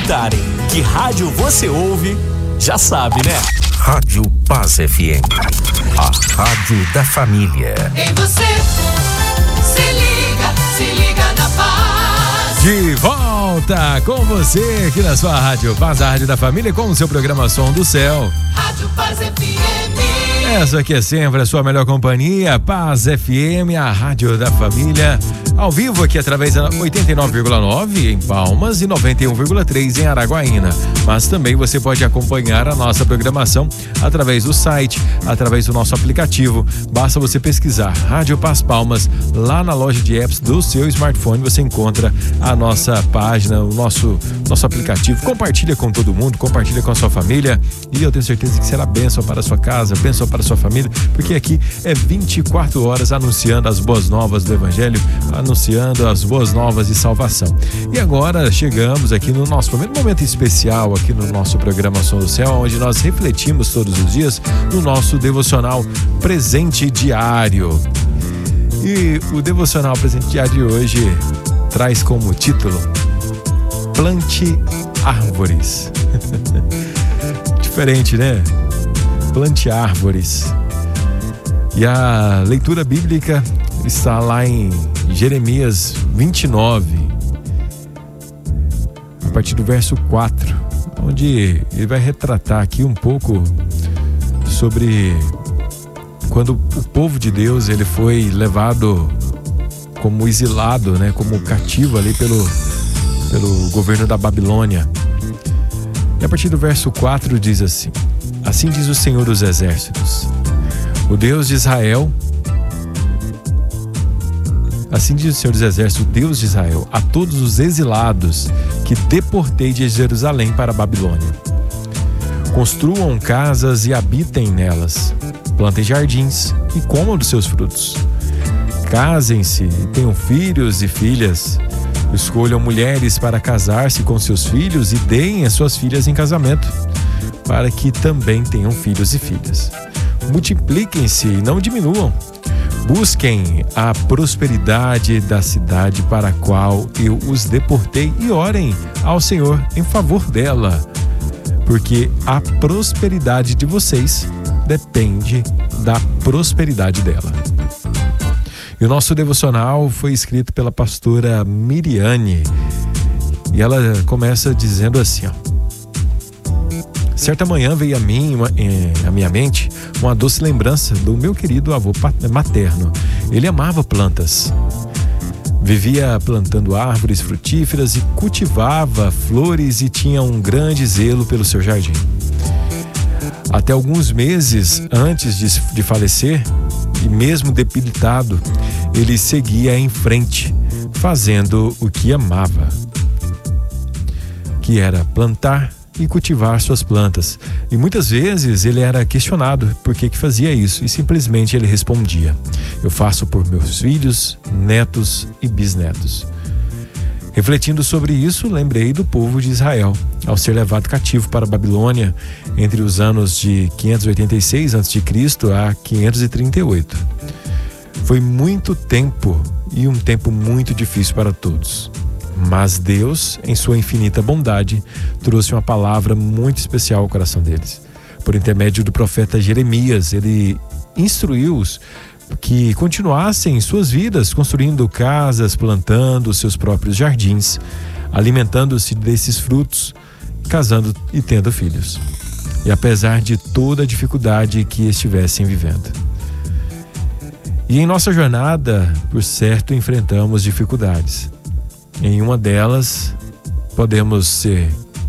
perguntarem que rádio você ouve, já sabe, né? Rádio Paz FM, a rádio da família. Em você, se liga na Paz. De volta com você aqui na sua Rádio Paz, a rádio da família, com o seu programa Som do Céu. Rádio Paz FM. Essa aqui é sempre a sua melhor companhia, Paz FM, a rádio da família, ao vivo aqui através da 89,9 em Palmas e 91,3 em Araguaína. Mas também você pode acompanhar a nossa programação através do site, através do nosso aplicativo. Basta você pesquisar Rádio Paz Palmas, lá na loja de apps do seu smartphone você encontra a nossa página, o nosso aplicativo. Compartilha com todo mundo, compartilha com a sua família e eu tenho certeza que será bênção para a sua casa, bênção para a sua família, porque aqui é 24 horas anunciando as boas novas do Evangelho, anunciando as boas novas de salvação. E agora chegamos aqui no nosso primeiro momento especial aqui no nosso programa Som do Céu, onde nós refletimos todos os dias no nosso devocional Presente Diário. E o devocional Presente Diário de hoje traz como título Plante Árvores. Diferente, né? Plante árvores. E a leitura bíblica está lá em Jeremias 29, a partir do verso 4, onde ele vai retratar aqui um pouco sobre quando o povo de Deus ele foi levado como exilado, né, como cativo ali pelo governo da Babilônia. E a partir do verso 4 diz assim: assim diz o Senhor dos Exércitos, o Deus de Israel. Assim diz o Senhor dos Exércitos, o Deus de Israel, a todos os exilados que deportei de Jerusalém para a Babilônia. Construam casas e habitem nelas. Plantem jardins e comam dos seus frutos. Casem-se e tenham filhos e filhas. Escolham mulheres para casar-se com seus filhos e deem as suas filhas em casamento, para que também tenham filhos e filhas. Multipliquem-se e não diminuam. Busquem a prosperidade da cidade para a qual eu os deportei e orem ao Senhor em favor dela, porque a prosperidade de vocês depende da prosperidade dela. E o nosso devocional foi escrito pela pastora Miriane e ela começa dizendo assim, ó: certa manhã veio à minha mente uma doce lembrança do meu querido avô materno. Ele amava plantas. Vivia plantando árvores frutíferas e cultivava flores e tinha um grande zelo pelo seu jardim. Até alguns meses antes de falecer, e mesmo debilitado, ele seguia em frente, fazendo o que amava, que era plantar e cultivar suas plantas. E muitas vezes ele era questionado por que fazia isso, e simplesmente ele respondia: eu faço por meus filhos, netos e bisnetos. Refletindo sobre isso, lembrei do povo de Israel, ao ser levado cativo para a Babilônia entre os anos de 586 a.C. a 538. Foi muito tempo e um tempo muito difícil para todos. Mas Deus, em sua infinita bondade, trouxe uma palavra muito especial ao coração deles. Por intermédio do profeta Jeremias, ele instruiu-os que continuassem suas vidas construindo casas, plantando seus próprios jardins, alimentando-se desses frutos, casando e tendo filhos. E apesar de toda a dificuldade que estivessem vivendo. E em nossa jornada, por certo, enfrentamos dificuldades. Em uma delas, podendo ser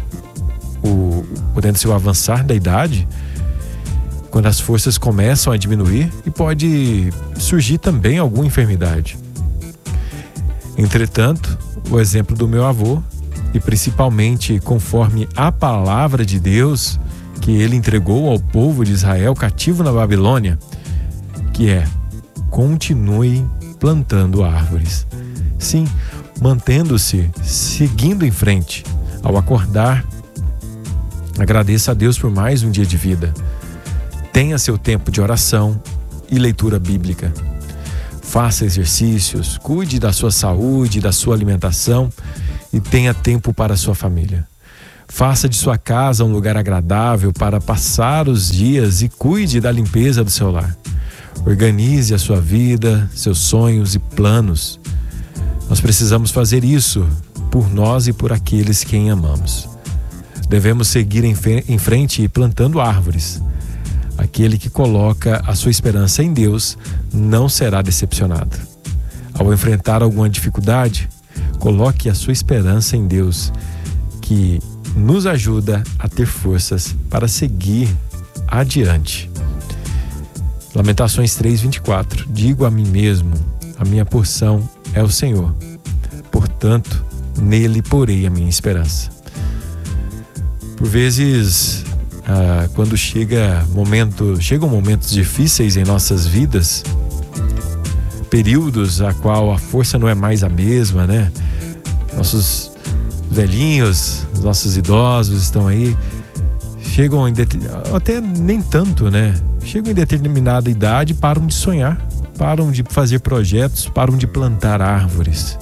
o avançar da idade, quando as forças começam a diminuir, e pode surgir também alguma enfermidade. Entretanto, o exemplo do meu avô, e principalmente conforme a palavra de Deus que ele entregou ao povo de Israel cativo na Babilônia, que é: continue plantando árvores. Sim, mantendo-se, seguindo em frente. Ao acordar, agradeça a Deus por mais um dia de vida. Tenha seu tempo de oração e leitura bíblica. Faça exercícios, cuide da sua saúde, da sua alimentação e tenha tempo para a sua família. Faça de sua casa um lugar agradável para passar os dias e cuide da limpeza do seu lar. Organize a sua vida, seus sonhos e planos. Nós precisamos fazer isso por nós e por aqueles quem amamos. Devemos seguir em frente plantando árvores. Aquele que coloca a sua esperança em Deus não será decepcionado. Ao enfrentar alguma dificuldade, coloque a sua esperança em Deus, que nos ajuda a ter forças para seguir adiante. Lamentações 3:24. Digo a mim mesmo, a minha porção é o Senhor. Portanto, nele porei a minha esperança. Por vezes, quando chegam momentos difíceis em nossas vidas, períodos a qual a força não é mais a mesma, né? Nossos velhinhos, nossos idosos estão aí, chegam até nem tanto, né? Chegam em determinada idade, param de sonhar, param de fazer projetos, param de plantar árvores.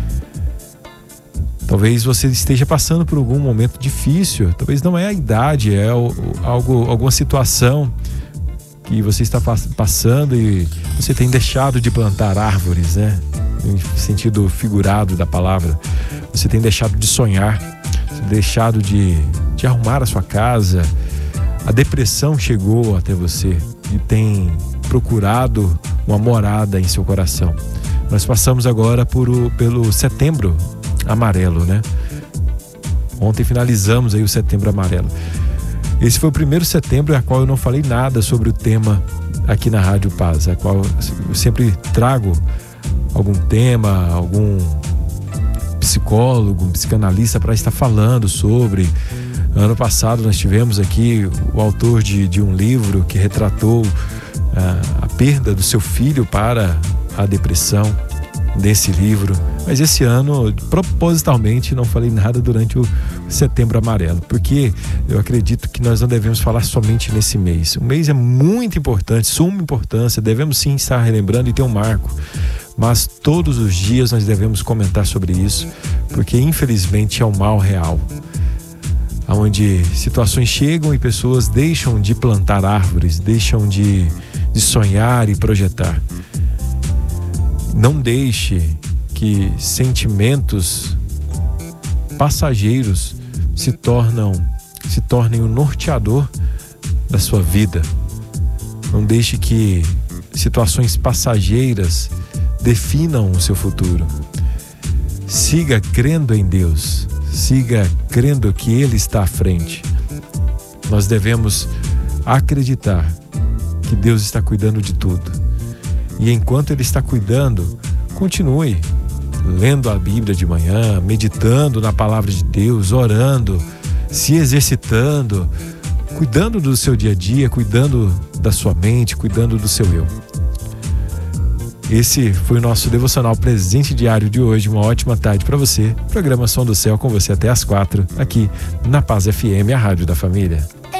Talvez você esteja passando por algum momento difícil, talvez não é a idade, é alguma situação que você está passando e você tem deixado de plantar árvores, né? Em sentido figurado da palavra. Você tem deixado de sonhar, deixado de arrumar a sua casa. A depressão chegou até você e tem procurado uma morada em seu coração. Nós passamos agora pelo Setembro Amarelo, né? Ontem finalizamos aí o Setembro Amarelo. Esse foi o primeiro setembro a qual eu não falei nada sobre o tema aqui na Rádio Paz, a qual eu sempre trago algum tema, algum psicólogo, um psicanalista para estar falando sobre. Ano passado nós tivemos aqui o autor de um livro que retratou a perda do seu filho para a depressão desse livro. Mas esse ano, propositalmente, não falei nada durante o Setembro Amarelo, porque eu acredito que nós não devemos falar somente nesse mês. O mês é muito importante, suma importância, devemos sim estar relembrando e ter um marco. Mas todos os dias nós devemos comentar sobre isso, porque infelizmente é o mal real. Onde situações chegam e pessoas deixam de plantar árvores, deixam de sonhar e projetar. Não deixe que sentimentos passageiros se tornem o norteador da sua vida. Não deixe que situações passageiras definam o seu futuro. Siga crendo em Deus. Siga crendo que Ele está à frente. Nós devemos acreditar que Deus está cuidando de tudo. E enquanto Ele está cuidando, continue lendo a Bíblia de manhã, meditando na palavra de Deus, orando, se exercitando, cuidando do seu dia a dia, cuidando da sua mente, cuidando do seu eu. Esse foi o nosso devocional presente diário de hoje. Uma ótima tarde para você. Programa Som do Céu com você até às 4, aqui na Paz FM, a Rádio da Família.